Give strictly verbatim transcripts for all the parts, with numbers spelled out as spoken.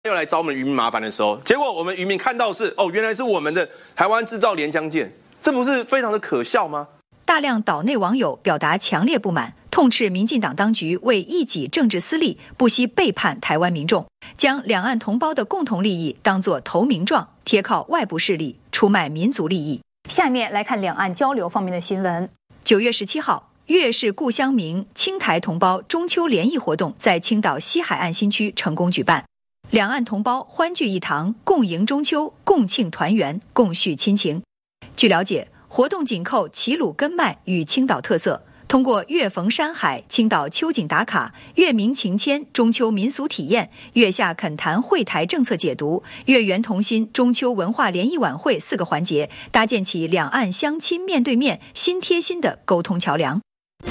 又来找我们渔民麻烦的时候，结果我们渔民看到是哦，原来是我们的台湾制造连江舰，这不是非常的可笑吗？ 大量岛内网友表达强烈不满，痛斥民进党当局为一己政治私利，不惜背叛台湾民众，将两岸同胞的共同利益当作投名状，贴靠外部势力，出卖民族利益。 下面来看两岸交流方面的新闻。 九月十七号，粤是故乡明青台同胞中秋联谊活动在青岛西海岸新区成功举办。两岸同胞欢聚一堂，共迎中秋，共庆团圆，共叙亲情。据了解，活动紧扣齐鲁根脉与青岛特色，通过粤逢山海、青岛秋景打卡、粤民情牵、中秋民俗体验、粤夏恳谈会台政策解读、粤圆同心中秋文化联谊晚会四个环节，搭建起两岸乡亲面对面、心贴心的沟通桥梁。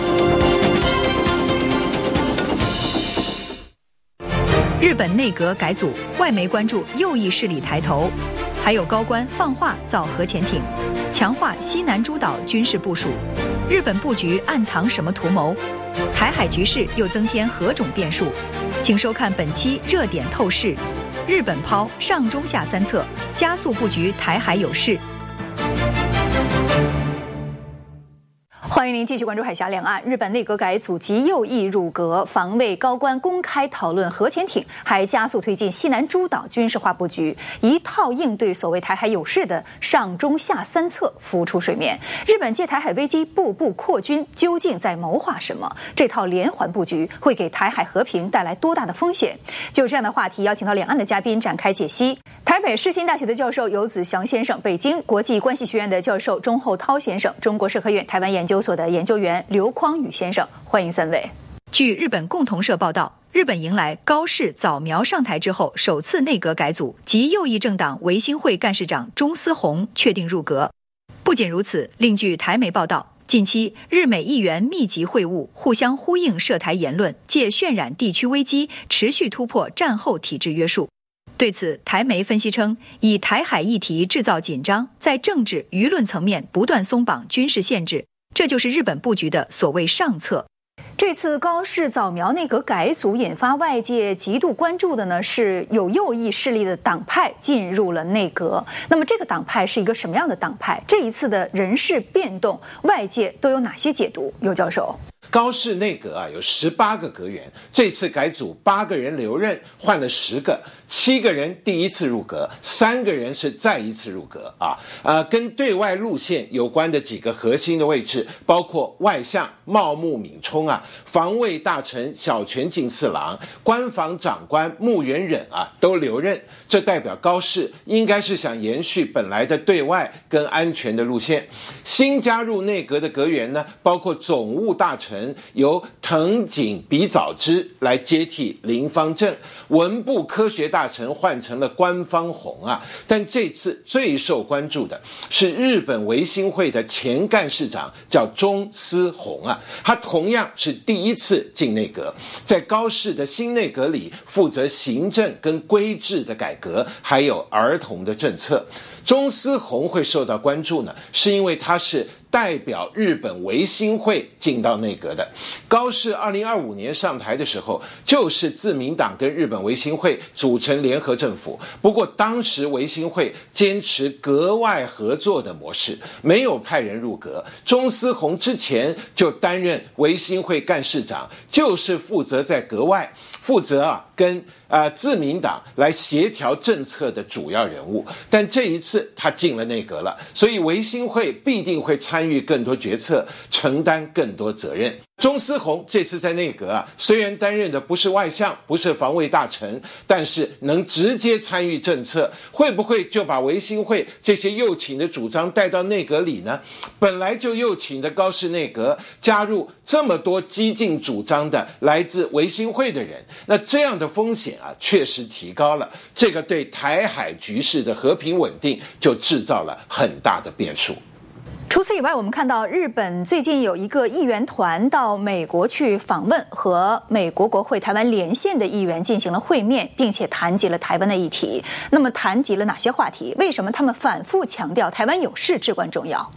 日本内阁改组，外媒关注右翼势力抬头，还有高官放话造核潜艇，强化西南诸岛军事部署。日本布局暗藏什么图谋？台海局势又增添何种变数？请收看本期热点透视。日本抛上中下三策，加速布局台海有事。 欢迎您继续关注海峡两岸。日本内阁改组及右翼入阁，防卫高官公开讨论核潜艇，还加速推进西南诸岛军事化布局，一套应对所谓台海有事的上中下三策浮出水面。日本借台海危机步步扩军，究竟在谋划什么？这套连环布局会给台海和平带来多大的风险？就这样的话题，邀请到两岸的嘉宾展开解析。台北世新大学的教授游子祥先生，北京国际关系学院的教授钟厚涛先生，中国社科院台湾研究所的研究员刘匡宇先生，欢迎三位。 据日本共同社报道，日本迎来高市早苗上台之后首次内阁改组，及右翼政党维新会干事长中司宏确定入阁。不仅如此，另据台媒报道，近期日美议员密集会晤，互相呼应涉台言论，借渲染地区危机，持续突破战后体制约束。对此，台媒分析称，以台海议题制造紧张，在政治舆论层面不断松绑军事限制，这就是日本布局的所谓上策。 这次高市早苗内阁改组引发外界极度关注的呢，是有右翼势力的党派进入了内阁。那么这个党派是一个什么样的党派？这一次的人事变动，外界都有哪些解读？尤教授。 高市内阁啊有十八个阁员，这次改组八个人留任，换了十个，七个人第一次入阁，三个人是再一次入阁啊。呃，跟对外路线有关的几个核心的位置，包括外相茂木敏充啊，防卫大臣小泉进次郎，官房长官木原忍啊都留任。这代表高市应该是想延续本来的对外跟安全的路线。新加入内阁的阁员呢，包括总务大臣由藤井比早之来接替林芳正，文部科学大臣换成了官方宏啊。但这次最受关注的是日本维新会的前干事长，叫中司宏啊，他同样是第一次进内阁，在高市的新内阁里负责行政跟规制的改革，还有儿童的政策。中司宏会受到关注呢，是因为他是代表日本维新会进到内阁的。高市二零二五年上台的时候，就是自民党跟日本维新会组成联合政府。不过当时维新会坚持阁外合作的模式，没有派人入阁。中司宏之前就担任维新会干事长，就是负责在阁外负责啊跟呃自民党来协调政策的主要人物。但这一次他进了内阁了，所以维新会必定会参与更多决策，承担更多责任。中司宏这次在内阁啊，虽然担任的不是外相，不是防卫大臣，但是能直接参与政策，会不会就把维新会这些右倾的主张带到内阁里呢？本来就右倾的高市内阁加入这么多激进主张的来自维新会的人，那这样的风险啊确实提高了，这个对台海局势的和平稳定就制造了很大的变数。 除此以外，我们看到日本最近有一个议员团到美国去访问，和美国国会台湾连线的议员进行了会面，并且谈及了台湾的议题。那么谈及了哪些话题？为什么他们反复强调台湾有事至关重要？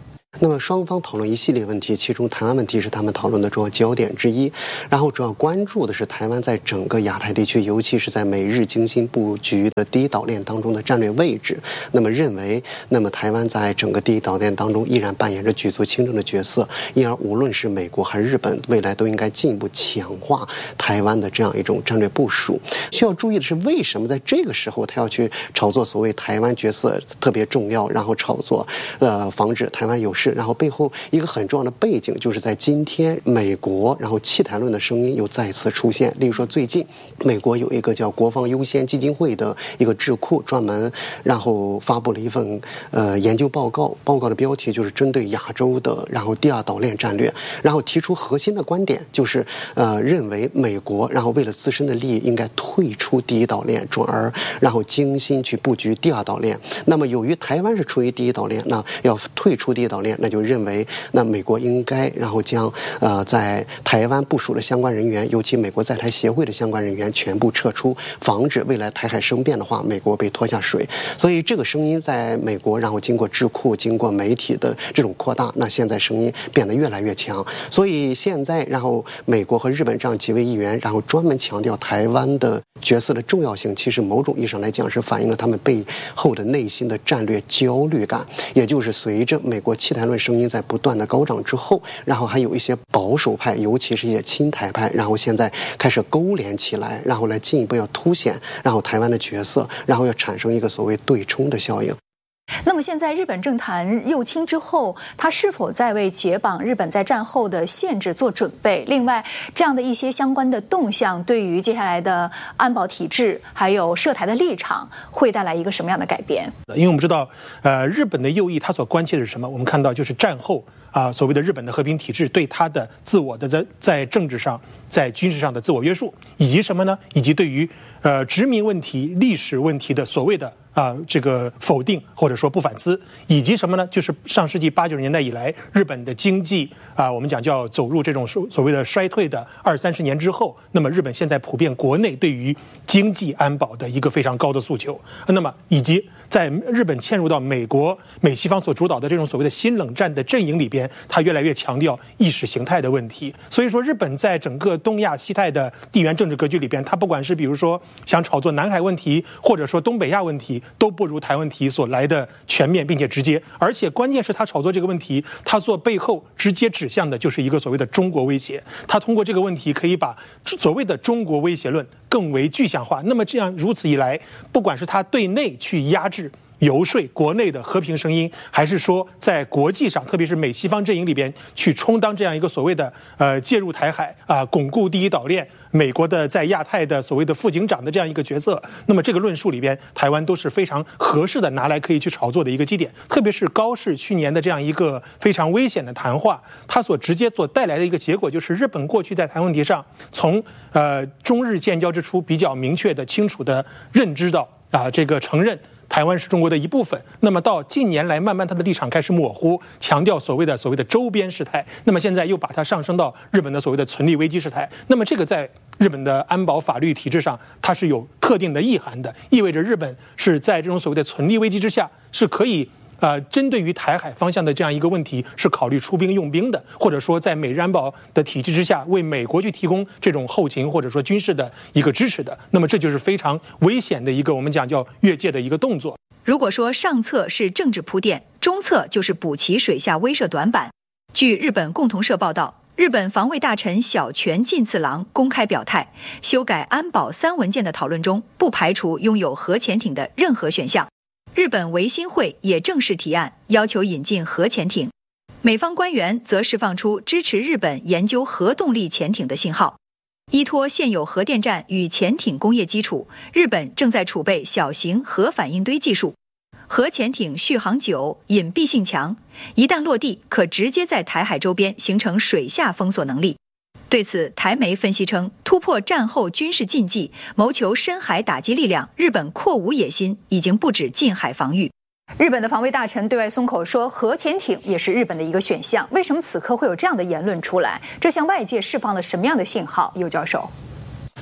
那么双方讨论一系列问题，其中台湾问题是他们讨论的重要焦点之一。然后主要关注的是台湾在整个亚太地区，尤其是在美日精心布局的第一岛链当中的战略位置。那么认为，那么台湾在整个第一岛链当中依然扮演着举足轻重的角色，因而无论是美国还是日本，未来都应该进一步强化台湾的这样一种战略部署。需要注意的是，为什么在这个时候他要去炒作所谓台湾角色特别重要，然后炒作呃防止台湾有事，然后背后一个很重要的背景就是在今天美国然后弃台论的声音又再次出现。例如说最近美国有一个叫国防优先基金会的一个智库，专门然后发布了一份呃研究报告，报告的标题就是针对亚洲的然后第二岛链战略，然后提出核心的观点，就是呃认为美国然后为了自身的利益应该退出第一岛链，转而然后精心去布局第二岛链。那么由于台湾是处于第一岛链，那要退出第一岛链，那就认为那美国应该然后将呃在台湾部署的相关人员，尤其美国在台协会的相关人员全部撤出，防止未来台海生变的话美国被拖下水。所以这个声音在美国然后经过智库经过媒体的这种扩大，那现在声音变得越来越强。所以现在然后美国和日本这样几位议员然后专门强调台湾的角色的重要性，其实某种意义上来讲是反映了他们背后的内心的战略焦虑感。也就是随着美国弃台论声音在不断的高涨之后，然后还有一些保守派，尤其是一些亲台派，然后现在开始勾连起来，然后来进一步要凸显然后台湾的角色，然后要产生一个所谓对冲的效应。 那么现在日本政坛右倾之后，他是否在为解绑日本在战后的限制做准备？另外，这样的一些相关的动向，对于接下来的安保体制还有涉台的立场，会带来一个什么样的改变？ 因为我们知道，呃，日本的右翼他所关切的是什么？我们看到就是战后啊、呃，所谓的日本的和平体制对他的自我的在在政治上、在军事上的自我约束，以及什么呢？以及对于呃殖民问题、历史问题的所谓的。啊、呃，这个否定或者说不反思，以及什么呢？就是上世纪八九十年代以来，日本的经济啊、呃，我们讲叫走入这种所所谓的衰退的二三十年之后，那么日本现在普遍国内对于经济安保的一个非常高的诉求，那么以及在日本嵌入到美国美西方所主导的这种所谓的新冷战的阵营里边，它越来越强调意识形态的问题。所以说，日本在整个东亚西太的地缘政治格局里边，它不管是比如说想炒作南海问题，或者说东北亚问题，都不如台湾问题所来的全面并且直接。而且关键是他炒作这个问题，他做背后直接指向的就是一个所谓的中国威胁。他通过这个问题可以把所谓的中国威胁论更为具象化。那么这样如此一来，不管是他对内去压制游说国内的和平声音，还是说在国际上，特别是美西方阵营里边去充当这样一个所谓的呃介入台海啊、呃、巩固第一岛链，美国的在亚太的所谓的副警长的这样一个角色，那么这个论述里边，台湾都是非常合适的拿来可以去炒作的一个基点。特别是高市去年的这样一个非常危险的谈话，它所直接所带来的一个结果，就是日本过去在台湾问题上，从呃中日建交之初比较明确的、清楚的认知到啊、呃、这个承认。台湾是中国的一部分，那么到近年来慢慢他的立场开始模糊，强调所谓的所谓的周边事态，那么现在又把它上升到日本的所谓的存立危机事态，那么这个在日本的安保法律体制上它是有特定的意涵的，意味着日本是在这种所谓的存立危机之下是可以呃，针对于台海方向的这样一个问题，是考虑出兵用兵的，或者说在美日安保的体制之下，为美国去提供这种后勤或者说军事的一个支持的。那么这就是非常危险的一个我们讲叫越界的一个动作。 如果说上策是政治铺垫，中策就是补齐水下威慑短板。据日本共同社报道，日本防卫大臣小泉进次郎公开表态，修改安保三文件的讨论中，不排除拥有核潜艇的任何选项。日本维新会也正式提案，要求引进核潜艇。美方官员则释放出支持日本研究核动力潜艇的信号。依托现有核电站与潜艇工业基础，日本正在储备小型核反应堆技术。核潜艇续航久、隐蔽性强，一旦落地，可直接在台海周边形成水下封锁能力。对此，台媒分析称，突破战后军事禁忌，谋求深海打击力量，日本扩武野心已经不止近海防御。 日本的防卫大臣对外松口说，核潜艇也是日本的一个选项。为什么此刻会有这样的言论出来？这向外界释放了什么样的信号？尤教授。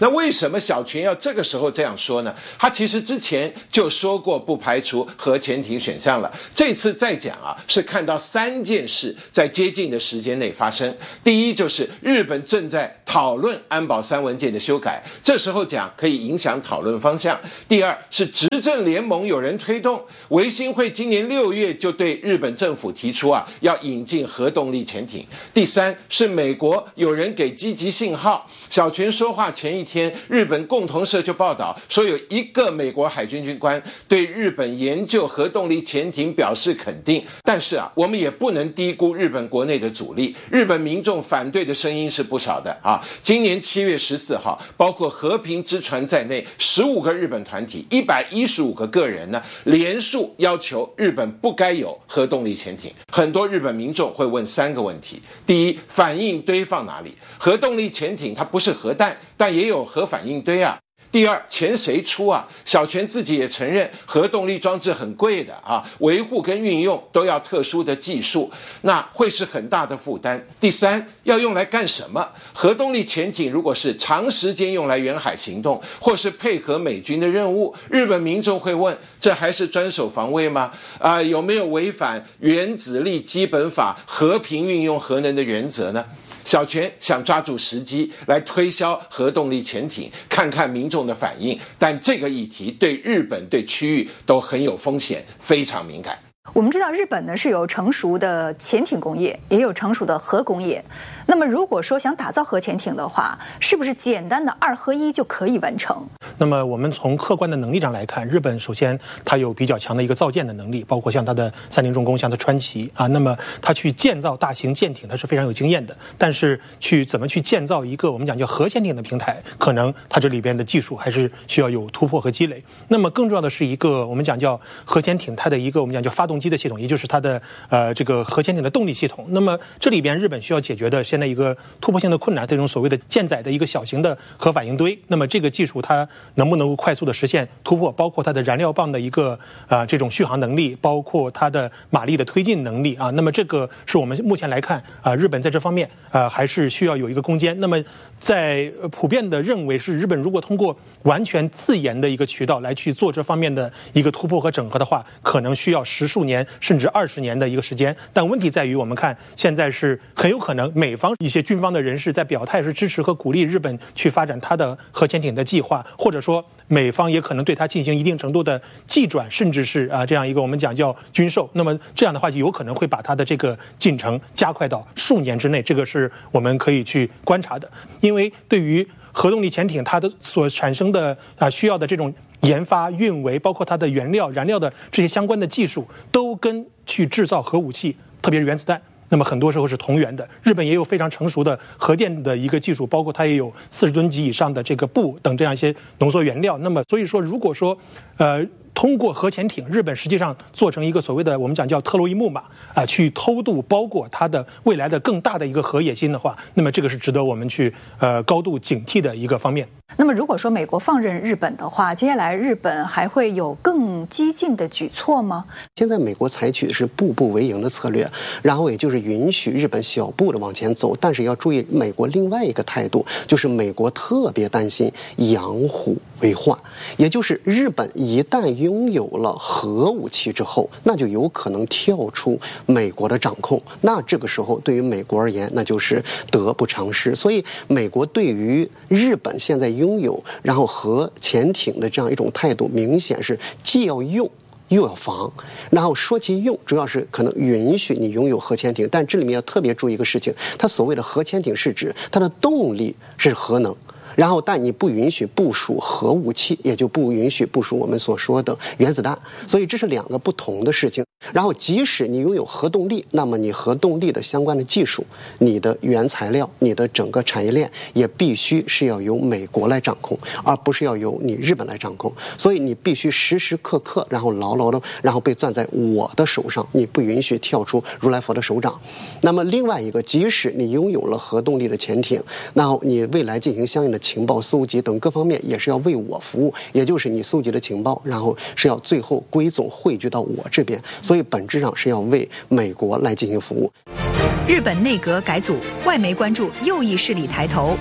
那为什么小泉要这个时候这样说呢？他其实之前就说过不排除核潜艇选项了，这次再讲啊，是看到三件事在接近的时间内发生。第一就是日本正在讨论安保三文件的修改，这时候讲可以影响讨论方向。第二是执政联盟有人推动，维新会今年六月就对日本政府提出啊，要引进核动力潜艇。第三是美国有人给积极信号，小泉说话前一天，日本共同社就报道说，有一个美国海军军官对日本研究核动力潜艇表示肯定。但是啊，我们也不能低估日本国内的阻力，日本民众反对的声音是不少的啊。今年七月十四号，包括和平之船在内，十五个日本团体、一百一十五个个人呢，联署要求日本不该有核动力潜艇。很多日本民众会问三个问题：第一，反应堆放哪里？核动力潜艇它不是核弹，但也有核反应堆啊。第二，钱谁出啊？小泉自己也承认，核动力装置很贵的啊，维护跟运用都要特殊的技术，那会是很大的负担。第三，要用来干什么？核动力潜艇如果是长时间用来远海行动，或是配合美军的任务，日本民众会问，这还是专守防卫吗？啊、呃，有没有违反原子力基本法和平运用核能的原则呢？小泉想抓住时机来推销核动力潜艇，看看民众的反应，但这个议题对日本、对区域都很有风险，非常敏感。 我们知道日本呢是有成熟的潜艇工业，也有成熟的核工业。那么如果说想打造核潜艇的话，是不是简单的二合一就可以完成？ 那么我们从客观的能力上来看，日本首先它有比较强的一个造舰的能力，包括像它的三菱重工、像它川崎啊，那么它去建造大型舰艇，它是非常有经验的。但是去怎么去建造一个我们讲叫核潜艇的平台，可能它这里边的技术还是需要有突破和积累。那么更重要的是一个我们讲叫核潜艇它的一个我们讲叫发动机的系统，也就是它的呃这个核潜艇的动力系统。那么这里边日本需要解决的现在一个突破性的困难，这种所谓的舰载的一个小型的核反应堆。那么这个技术它能不能够快速的实现突破，包括它的燃料棒的一个呃这种续航能力，包括它的马力的推进能力啊。那么这个是我们目前来看啊、呃，日本在这方面呃还是需要有一个攻坚。那么在普遍的认为是日本如果通过完全自研的一个渠道来去做这方面的一个突破和整合的话，可能需要十数年甚至二十年的一个时间。但问题在于，我们看现在是很有可能美方一些军方的人士在表态是支持和鼓励日本去发展它的核潜艇的计划，或者说美方也可能对它进行一定程度的技转，甚至是啊这样一个我们讲叫军售。那么这样的话就有可能会把它的这个进程加快到数年之内，这个是我们可以去观察的。因为对于核动力潜艇它的所产生的啊需要的这种研发、运维，包括它的原料、燃料的这些相关的技术，都跟去制造核武器，特别是原子弹，那么很多时候是同源的。日本也有非常成熟的核电的一个技术，包括它也有四十吨级以上的这个钚等这样一些浓缩原料。那么所以说，如果说呃通过核潜艇，日本实际上做成一个所谓的我们讲叫特洛伊木马啊、呃，去偷渡包裹它的未来的更大的一个核野心的话，那么这个是值得我们去呃高度警惕的一个方面。 那么如果说美国放任日本的话，接下来日本还会有更激进的举措吗？ 现在美国采取的是步步为营的策略，然后也就是允许日本小步的往前走，但是要注意美国另外一个态度，就是美国特别担心养虎为患，也就是日本一旦拥有了核武器之后，那就有可能跳出美国的掌控，那这个时候对于美国而言，那就是得不偿失。所以美国对于日本现在拥有然后核潜艇的这样一种态度，明显是既要用又要防。然后说起用，主要是可能允许你拥有核潜艇，但这里面要特别注意一个事情，它所谓的核潜艇是指它的动力是核能，然后但你不允许部署核武器，也就不允许部署我们所说的原子弹，所以这是两个不同的事情。然后即使你拥有核动力，那么你核动力的相关的技术、你的原材料、你的整个产业链也必须是要由美国来掌控，而不是要由你日本来掌控。所以你必须时时刻刻然后牢牢的然后被攥在我的手上，你不允许跳出如来佛的手掌。那么另外一个，即使你拥有了核动力的潜艇，那你未来进行相应的情报搜集等各方面也是要为我服务，也就是你搜集的情报然后是要最后归总汇聚到我这边，所以本质上是要为美国来进行服务。 日本内阁改组，外媒关注右翼势力抬头。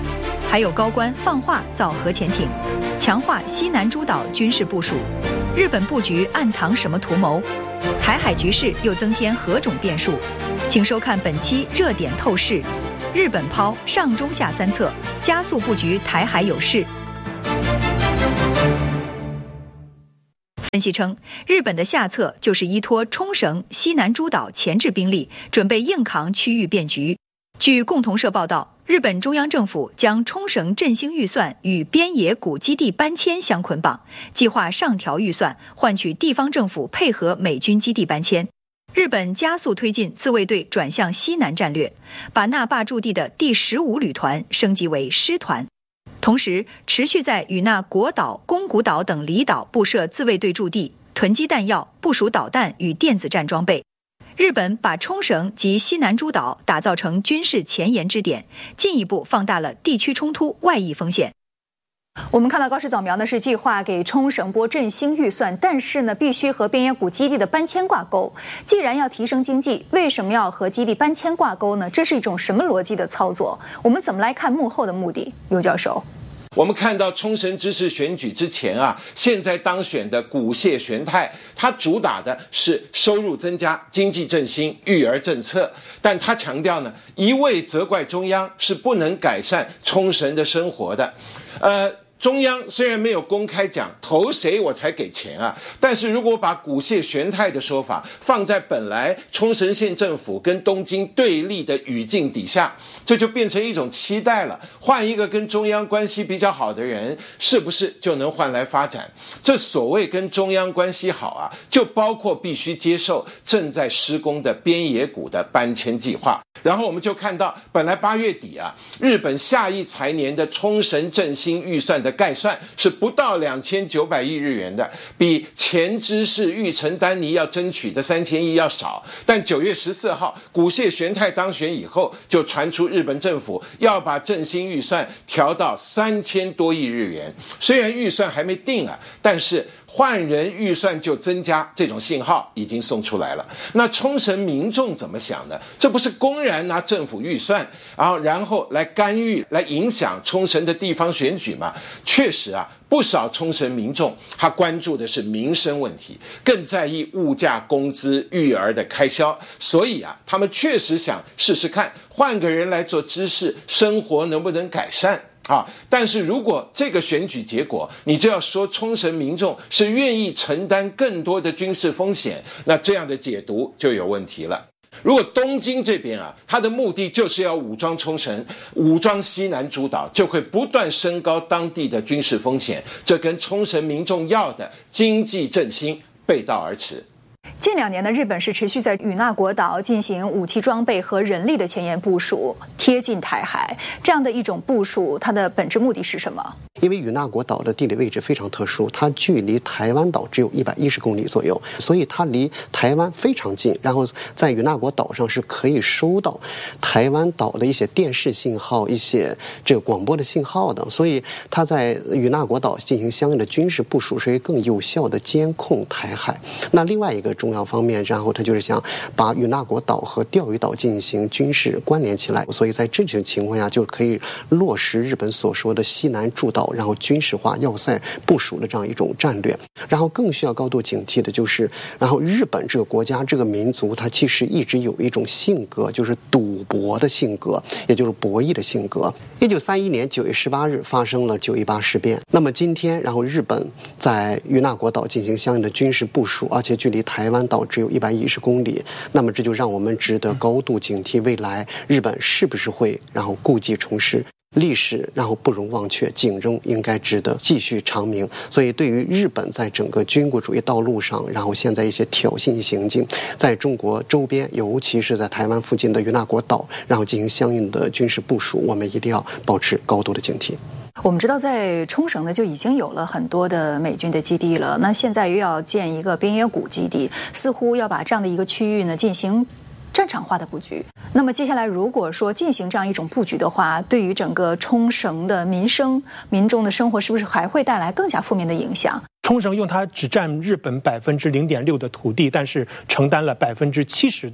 还有高官放话造核潜艇，强化西南诸岛军事部署。日本布局暗藏什么图谋？台海局势又增添何种变数？请收看本期热点透视。日本抛上中下三策，加速布局台海有事。分析称，日本的下策就是依托冲绳、西南诸岛前置兵力，准备硬扛区域变局。据共同社报道，日本中央政府将冲绳振兴预算与边野古基地搬迁相捆绑，计划上调预算，换取地方政府配合美军基地搬迁。日本加速推进自卫队转向西南战略，把那霸驻地的第十五旅团升级为师团。同时，持续在与那国岛、宫古岛等离岛布设自卫队驻地，囤积弹药，部署导弹与电子战装备。日本把冲绳及西南诸岛打造成军事前沿支点，进一步放大了地区冲突外溢风险。 我们看到高市早苗呢是计划给冲绳拨振兴预算，但是呢必须和边野古基地的搬迁挂钩。既然要提升经济，为什么要和基地搬迁挂钩呢？这是一种什么逻辑的操作？我们怎么来看幕后的目的？尤教授。 我们看到冲绳知事选举之前啊，现在当选的古谢玄太，他主打的是收入增加、经济振兴、育儿政策，但他强调呢，一味责怪中央是不能改善冲绳的生活的。呃。中央虽然没有公开讲投谁我才给钱啊，但是如果把古谢玄太的说法放在本来冲绳县政府跟东京对立的语境底下，这就变成一种期待了。换一个跟中央关系比较好的人，是不是就能换来发展？这所谓跟中央关系好啊，就包括必须接受正在施工的边野古的搬迁计划。然后我们就看到，本来八月底啊，日本下一财年的冲绳振兴预算的概算是不到两千九百亿日元的，比前知事玉城丹尼要争取的三千亿要少。但九月十四号，古谢玄太当选以后，就传出日本政府要把振兴预算调到三千多亿日元。虽然预算还没定啊，但是换人预算就增加，这种信号已经送出来了。那冲绳民众怎么想呢？这不是公然拿政府预算，然后然后来干预、来影响冲绳的地方选举吗？确实啊，不少冲绳民众他关注的是民生问题，更在意物价、工资、育儿的开销，所以啊，他们确实想试试看，换个人来做知事，生活能不能改善。啊！但是如果这个选举结果，你就要说冲绳民众是愿意承担更多的军事风险，那这样的解读就有问题了。如果东京这边啊，它的目的就是要武装冲绳、武装西南诸岛，就会不断升高当地的军事风险，这跟冲绳民众要的经济振兴背道而驰。 近两年呢，日本是持续在与那国岛进行武器装备和人力的前沿部署，贴近台海。这样的一种部署，它的本质目的是什么？ 因为与那国岛的地理位置非常特殊，它距离台湾岛只有一百一十公里左右，所以它离台湾非常近。然后在与那国岛上是可以收到台湾岛的一些电视信号、一些这个广播的信号的，所以它在与那国岛进行相应的军事部署，是更有效的监控台海。那另外一个重要方面，然后它就是想把与那国岛和钓鱼岛进行军事关联起来，所以在这种情况下就可以落实日本所说的西南诸岛，然后军事化要塞部署的这样一种战略。然后更需要高度警惕的就是，然后日本这个国家这个民族，它其实一直有一种性格，就是赌博的性格，也就是博弈的性格。一九三一年九月十八日发生了九一八事变，那么今天，然后日本在与那国岛进行相应的军事部署，而且距离台湾岛只有一百一十公里，那么这就让我们值得高度警惕，未来日本是不是会然后故技重施。历史然后不容忘却，警钟应该值得继续长鸣。所以对于日本在整个军国主义道路上，然后现在一些挑衅行径，在中国周边，尤其是在台湾附近的与那国岛，然后进行相应的军事部署，我们一定要保持高度的警惕。 我们知道在冲绳呢就已经有了很多的美军的基地了，那现在又要建一个边野古基地，似乎要把这样的一个区域呢进行战场化的布局。那么接下来如果说进行这样一种布局的话，对于整个冲绳的民生、民众的生活是不是还会带来更加负面的影响？ 冲绳用它只占日本百分之零点六的土地，但是承担了百分之七十的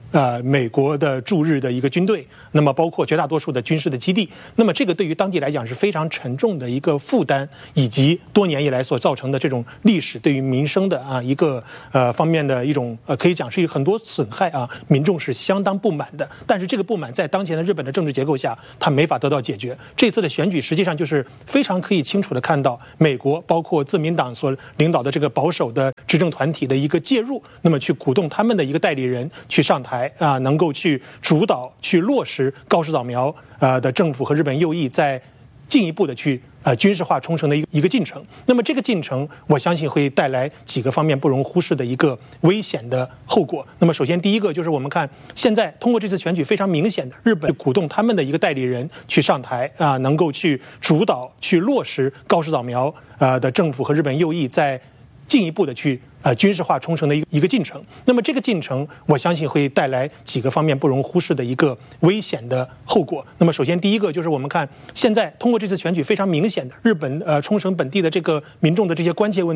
呃，美国的驻日的一个军队，那么包括绝大多数的军事的基地，那么这个对于当地来讲是非常沉重的一个负担，以及多年以来所造成的这种历史对于民生的啊一个呃方面的一种呃可以讲是很多损害啊，民众是相当不满的。但是这个不满在当前的日本的政治结构下，它没法得到解决。这次的选举实际上就是非常可以清楚的看到，美国包括自民党所领导的这个保守的执政团体的一个介入，那么去鼓动他们的一个代理人去上台。啊，能够去主导、去落实高市早苗呃的政府和日本右翼在进一步的去呃军事化冲绳的一个一个进程。那么这个进程，我相信会带来几个方面不容忽视的一个危险的后果。那么首先第一个就是我们看现在通过这次选举非常明显的，日本鼓动他们的一个代理人去上台啊，能够去主导、去落实高市早苗呃的政府和日本右翼在进一步的去呃军事化冲绳的一个一个进程。那么这个进程，我相信会带来几个方面不容忽视的一个危险的后果。那么首先第一个就是我们看现在通过这次选举非常明显的，日本呃冲绳本地的这个民众的这些关切问题。